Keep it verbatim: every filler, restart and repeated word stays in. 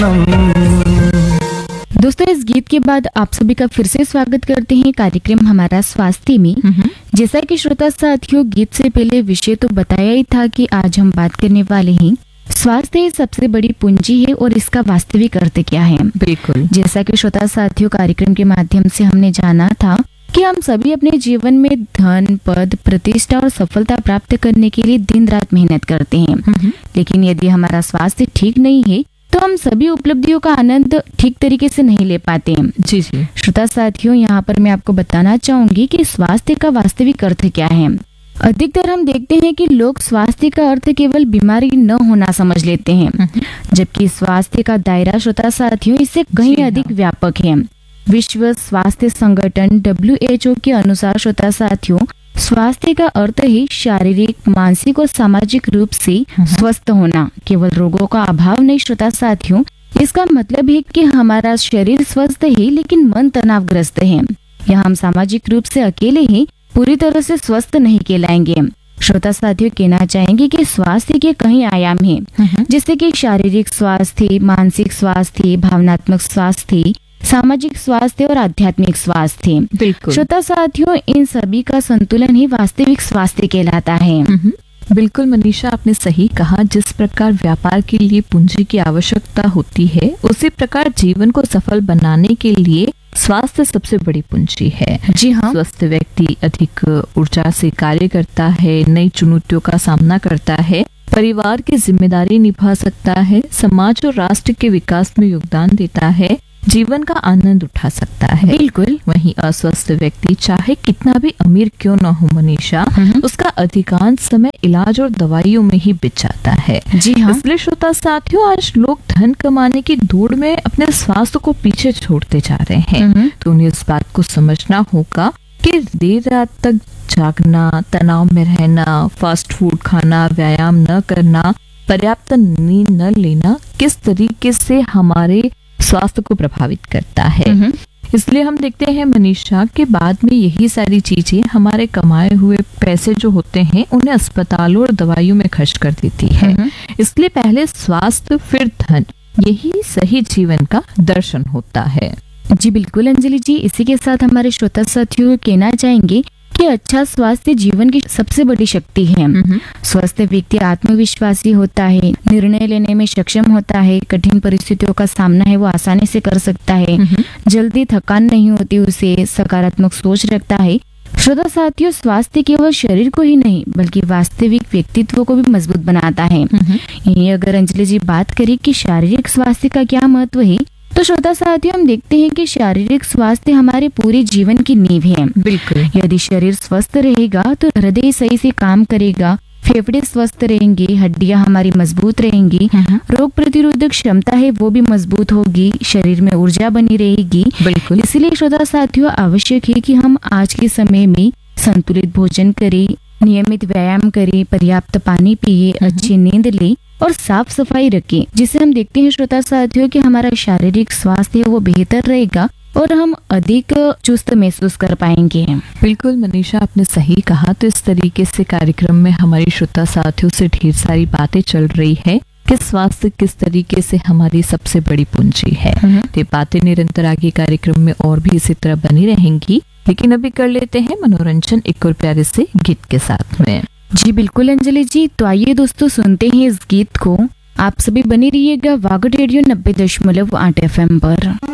दोस्तों, इस गीत के बाद आप सभी का फिर से स्वागत करते हैं कार्यक्रम हमारा स्वास्थ्य में। जैसा कि श्रोता साथियों, गीत से पहले विषय तो बताया ही था कि आज हम बात करने वाले हैं स्वास्थ्य सबसे बड़ी पूंजी है और इसका वास्तविक अर्थ क्या है। बिल्कुल, जैसा कि श्रोता साथियों, कार्यक्रम के माध्यम से हमने जाना था कि हम सभी अपने जीवन में धन, पद, प्रतिष्ठा और सफलता प्राप्त करने के लिए दिन रात मेहनत करते हैं, लेकिन यदि हमारा स्वास्थ्य ठीक नहीं है तो हम सभी उपलब्धियों का आनंद ठीक तरीके से नहीं ले पाते हैं। जी जी श्रोता साथियों, यहाँ पर मैं आपको बताना चाहूंगी कि स्वास्थ्य का वास्तविक अर्थ क्या है। अधिकतर हम देखते हैं कि लोग स्वास्थ्य का अर्थ केवल बीमारी न होना समझ लेते हैं, जबकि स्वास्थ्य का दायरा श्रोता साथियों इससे कहीं अधिक व्यापक है। विश्व स्वास्थ्य संगठन डब्ल्यू एच ओ के अनुसार श्रोता साथियों, स्वास्थ्य का अर्थ है शारीरिक, मानसिक और सामाजिक रूप से स्वस्थ होना। केवल रोगों का अभाव नहीं श्रोता साथियों, इसका मतलब है कि हमारा शरीर स्वस्थ है लेकिन मन तनावग्रस्त है, या हम सामाजिक रूप से अकेले ही पूरी तरह से स्वस्थ नहीं कहलाएंगे। श्रोता साथियों, कहना चाहेंगे कि स्वास्थ्य के कई आयाम हैं, जैसे कि शारीरिक स्वास्थ्य, मानसिक स्वास्थ्य, भावनात्मक स्वास्थ्य, सामाजिक स्वास्थ्य और आध्यात्मिक स्वास्थ्य। बिल्कुल श्रोता साथियों, इन सभी का संतुलन ही वास्तविक स्वास्थ्य कहलाता है। बिल्कुल मनीषा, आपने सही कहा। जिस प्रकार व्यापार के लिए पूंजी की आवश्यकता होती है, उसी प्रकार जीवन को सफल बनाने के लिए स्वास्थ्य सबसे बड़ी पूंजी है। जी हाँ, स्वस्थ व्यक्ति अधिक ऊर्जा से कार्य करता है, नई चुनौतियों का सामना करता है, परिवार की जिम्मेदारी निभा सकता है, समाज और राष्ट्र के विकास में योगदान देता है, जीवन का आनंद उठा सकता है। बिल्कुल। वहीं अस्वस्थ व्यक्ति चाहे कितना भी अमीर क्यों न हो मनीषा, उसका अधिकांश समय इलाज और दवाइयों में ही बीत जाता है। जी हाँ, इसलिए श्रोता साथियों, आज लोग धन कमाने की दौड़ में अपने स्वास्थ्य को पीछे छोड़ते जा रहे हैं। तो उन्हें इस बात को समझना होगा कि देर रात तक जागना, तनाव में रहना, फास्ट फूड खाना, व्यायाम न करना, पर्याप्त नींद न लेना किस तरीके से हमारे स्वास्थ्य को प्रभावित करता है। इसलिए हम देखते हैं मनीषा के बाद में यही सारी चीजें हमारे कमाए हुए पैसे जो होते हैं उन्हें अस्पतालों और दवाइयों में खर्च कर देती है। इसलिए पहले स्वास्थ्य फिर धन, यही सही जीवन का दर्शन होता है। जी बिल्कुल अंजलि जी, इसी के साथ हमारे श्रोता साथियों को कहना चाहेंगे कि अच्छा स्वास्थ्य जीवन की सबसे बड़ी शक्ति है। स्वस्थ व्यक्ति आत्मविश्वासी होता है, निर्णय लेने में सक्षम होता है, कठिन परिस्थितियों का सामना है वो आसानी से कर सकता है, जल्दी थकान नहीं होती उसे, सकारात्मक सोच रखता है। श्रोता साथियों, स्वास्थ्य केवल शरीर को ही नहीं बल्कि वास्तविक व्यक्तित्व को भी मजबूत बनाता है। यही अगर अंजलि जी बात करें कि शारीरिक स्वास्थ्य का क्या महत्व है, तो श्रोता साथियों, हम देखते हैं कि शारीरिक स्वास्थ्य हमारे पूरे जीवन की नींव है। बिल्कुल। यदि शरीर स्वस्थ रहेगा तो हृदय सही से काम करेगा, फेफड़े स्वस्थ रहेंगे, हड्डियां हमारी मजबूत रहेंगी, रोग प्रतिरोधक क्षमता है वो भी मजबूत होगी, शरीर में ऊर्जा बनी रहेगी। बिल्कुल। इसलिए श्रोता साथियों, आवश्यक है कि हम आज के समय में संतुलित भोजन करें, नियमित व्यायाम करें, पर्याप्त पानी पिए, अच्छी नींद ले और साफ सफाई रखें, जिससे हम देखते हैं श्रोता साथियों कि हमारा शारीरिक स्वास्थ्य वो बेहतर रहेगा और हम अधिक चुस्त महसूस कर पाएंगे। बिल्कुल मनीषा, आपने सही कहा। तो इस तरीके से कार्यक्रम में हमारी श्रोता साथियों से ढेर सारी बातें चल रही है कि स्वास्थ्य किस तरीके से हमारी सबसे बड़ी पूंजी है। ये बातें निरंतर आगे कार्यक्रम में और भी इसी तरह बनी रहेंगी, लेकिन अभी कर लेते हैं मनोरंजन एक और प्यारे से गीत के साथ में। जी बिल्कुल अंजलि जी, तो आइए दोस्तों सुनते हैं इस गीत को। आप सभी बने रहिएगा वागड रेडियो नब्बे दशमलव आठ एफ एम पर।